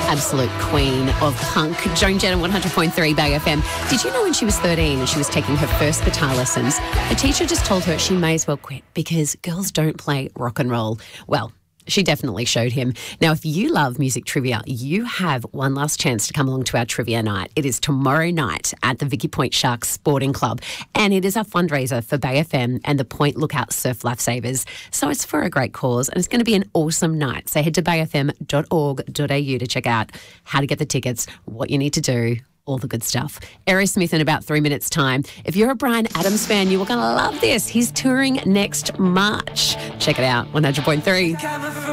absolute queen of punk, Joan Jett on 100.3 Bay FM. Did you know when she was 13 and she was taking her first guitar lessons, a teacher just told her she may as well quit because girls don't play rock and roll? Well, she definitely showed him. Now, if you love music trivia, you have one last chance to come along to our trivia night. It is tomorrow night at the Vicky Point Sharks Sporting Club, and it is a fundraiser for Bay FM and the Point Lookout Surf Lifesavers. So it's for a great cause, and it's going to be an awesome night. So head to bayfm.org.au to check out how to get the tickets, what you need to do, all the good stuff. Aerosmith in about 3 minutes' time. If you're a Bryan Adams fan, you are going to love this. He's touring next March. Check it out, 100.3.